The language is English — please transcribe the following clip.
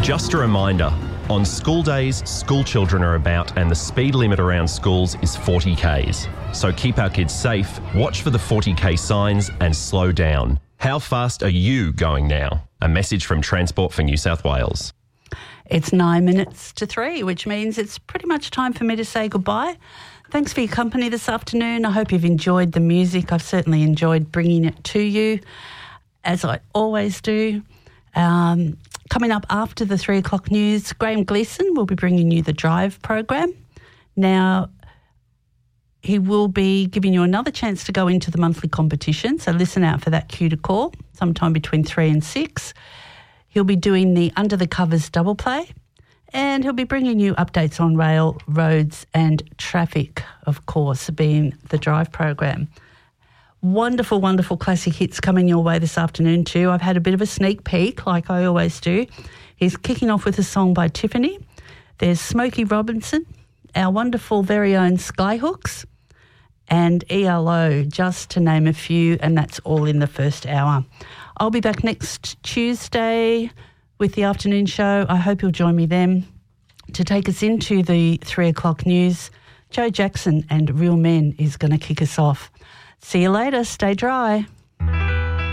Just a reminder, on school days, school children are about and the speed limit around schools is 40 k's. So keep our kids safe, watch for the 40k signs and slow down. How fast are you going now? A message from Transport for New South Wales. It's 9 minutes to 3, which means it's pretty much time for me to say goodbye. Thanks for your company this afternoon. I hope you've enjoyed the music. I've certainly enjoyed bringing it to you, as I always do. Coming up after the 3 o'clock news, Graham Gleeson will be bringing you the Drive program. Now, he will be giving you another chance to go into the monthly competition, so listen out for that cue to call sometime between 3 and 6. He'll be doing the Under the Covers double play, and he'll be bringing you updates on rail, roads and traffic, of course, being the Drive program. Wonderful, wonderful classic hits coming your way this afternoon too. I've had a bit of a sneak peek, like I always do. He's kicking off with a song by Tiffany. There's Smokey Robinson, our wonderful very own Skyhooks, and ELO, just to name a few, and that's all in the first hour. I'll be back next Tuesday with the afternoon show. I hope you'll join me then to take us into the 3 o'clock news. Joe Jackson and Real Men is going to kick us off. See you later. Stay dry.